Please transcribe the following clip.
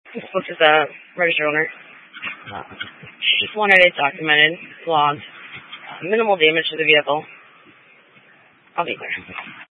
This book is a registered owner. Just wanted it documented, logged. Minimal damage to the vehicle. I'll be clear.